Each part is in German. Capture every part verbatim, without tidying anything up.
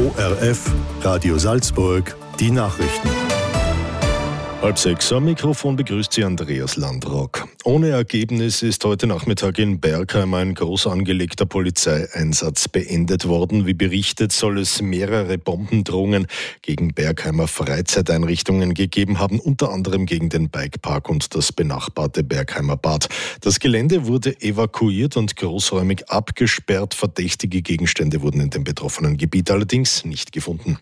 O R F, Radio Salzburg, die Nachrichten. Halb sechs am Mikrofon begrüßt Sie Andreas Landrock. Ohne Ergebnis ist heute Nachmittag in Bergheim ein groß angelegter Polizeieinsatz beendet worden. Wie berichtet, soll es mehrere Bombendrohungen gegen Bergheimer Freizeiteinrichtungen gegeben haben, unter anderem gegen den Bikepark und das benachbarte Bergheimer Bad. Das Gelände wurde evakuiert und großräumig abgesperrt. Verdächtige Gegenstände wurden in dem betroffenen Gebiet allerdings nicht gefunden.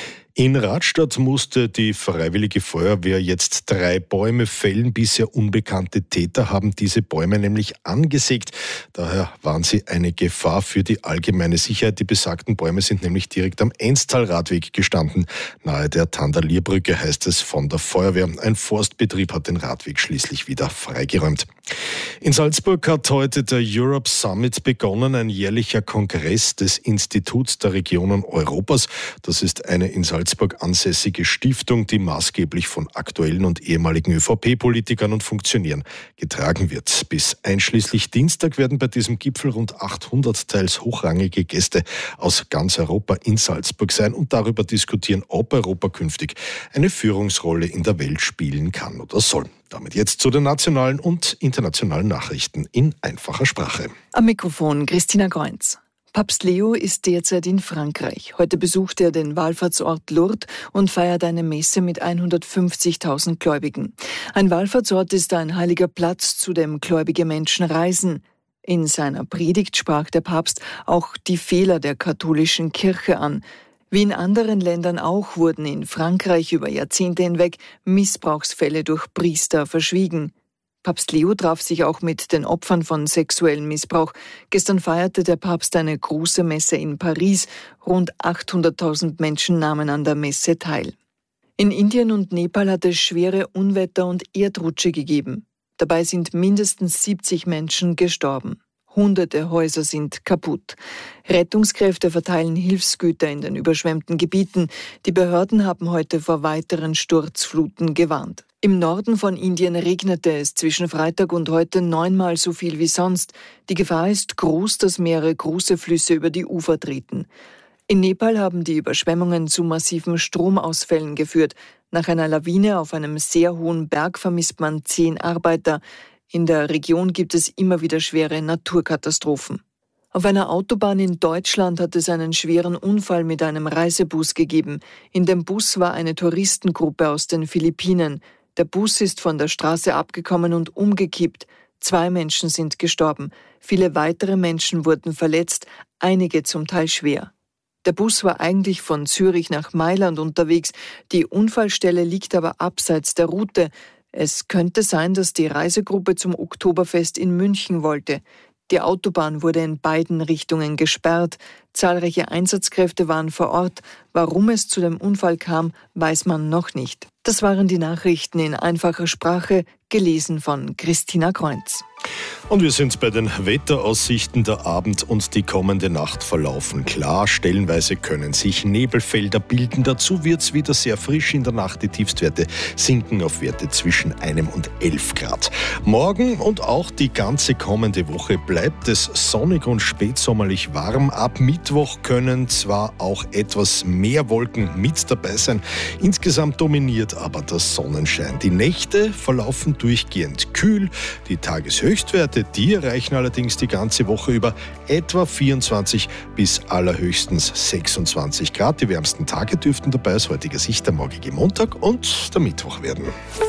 In Radstadt musste die Freiwillige Feuerwehr jetzt drei Bäume fällen. Bisher unbekannte Täter haben diese Bäume nämlich angesägt. Daher waren sie eine Gefahr für die allgemeine Sicherheit. Die besagten Bäume sind nämlich direkt am Enstal-Radweg gestanden. Nahe der Tandalierbrücke, heißt es von der Feuerwehr. Ein Forstbetrieb hat den Radweg schließlich wieder freigeräumt. In Salzburg hat heute der Europe Summit begonnen, ein jährlicher Kongress des Instituts der Regionen Europas. Das ist eine in Salzburg ansässige Stiftung, die maßgeblich von aktuellen und ehemaligen ÖVP-Politikern und Funktionären getragen wird. Bis einschließlich Dienstag werden bei diesem Gipfel rund achthundert teils hochrangige Gäste aus ganz Europa in Salzburg sein und darüber diskutieren, ob Europa künftig eine Führungsrolle in der Welt spielen kann oder soll. Damit jetzt zu den nationalen und internationalen Nachrichten in einfacher Sprache. Am Mikrofon Christina Greunz. Papst Leo ist derzeit in Frankreich. Heute besucht er den Wallfahrtsort Lourdes und feiert eine Messe mit hundertfünfzigtausend Gläubigen. Ein Wallfahrtsort ist ein heiliger Platz, zu dem gläubige Menschen reisen. In seiner Predigt sprach der Papst auch die Fehler der katholischen Kirche an. Wie in anderen Ländern auch wurden in Frankreich über Jahrzehnte hinweg Missbrauchsfälle durch Priester verschwiegen. Papst Leo traf sich auch mit den Opfern von sexuellem Missbrauch. Gestern feierte der Papst eine große Messe in Paris. Rund achthunderttausend Menschen nahmen an der Messe teil. In Indien und Nepal hat es schwere Unwetter und Erdrutsche gegeben. Dabei sind mindestens siebzig Menschen gestorben. Hunderte Häuser sind kaputt. Rettungskräfte verteilen Hilfsgüter in den überschwemmten Gebieten. Die Behörden haben heute vor weiteren Sturzfluten gewarnt. Im Norden von Indien regnete es zwischen Freitag und heute neunmal so viel wie sonst. Die Gefahr ist groß, dass mehrere große Flüsse über die Ufer treten. In Nepal haben die Überschwemmungen zu massiven Stromausfällen geführt. Nach einer Lawine auf einem sehr hohen Berg vermisst man zehn Arbeiter. In der Region gibt es immer wieder schwere Naturkatastrophen. Auf einer Autobahn in Deutschland hat es einen schweren Unfall mit einem Reisebus gegeben. In dem Bus war eine Touristengruppe aus den Philippinen. Der Bus ist von der Straße abgekommen und umgekippt. Zwei Menschen sind gestorben. Viele weitere Menschen wurden verletzt, einige zum Teil schwer. Der Bus war eigentlich von Zürich nach Mailand unterwegs. Die Unfallstelle liegt aber abseits der Route. Es könnte sein, dass die Reisegruppe zum Oktoberfest in München wollte. Die Autobahn wurde in beiden Richtungen gesperrt. Zahlreiche Einsatzkräfte waren vor Ort. Warum es zu dem Unfall kam, weiß man noch nicht. Das waren die Nachrichten in einfacher Sprache, gelesen von Christina Greunz. Und wir sind bei den Wetteraussichten. Der Abend und die kommende Nacht verlaufen klar. Stellenweise können sich Nebelfelder bilden. Dazu wird es wieder sehr frisch in der Nacht. Die Tiefstwerte sinken auf Werte zwischen einem und elf Grad. Morgen und auch die ganze kommende Woche bleibt es sonnig und spätsommerlich warm. Ab Mittwoch können zwar auch etwas mehr Wolken mit dabei sein. Insgesamt dominiert aber der Sonnenschein. Die Nächte verlaufen durchgehend kühl. Die Tageshöchstwerte, die erreichen allerdings die ganze Woche über etwa vierundzwanzig bis allerhöchstens sechsundzwanzig Grad. Die wärmsten Tage dürften dabei aus heutiger Sicht der morgige Montag und der Mittwoch werden.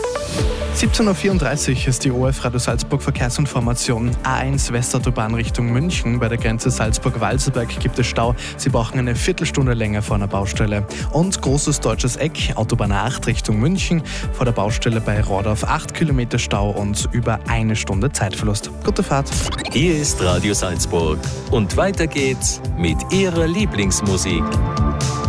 siebzehn Uhr vierunddreißig ist die O F Radio Salzburg Verkehrsinformation. A eins Westautobahn Richtung München. Bei der Grenze Salzburg-Walserberg gibt es Stau. Sie brauchen eine Viertelstunde länger vor einer Baustelle. Und großes deutsches Eck, Autobahn A acht Richtung München. Vor der Baustelle bei Rodorf acht Kilometer Stau und über eine Stunde Zeitverlust. Gute Fahrt. Hier ist Radio Salzburg. Und weiter geht's mit Ihrer Lieblingsmusik.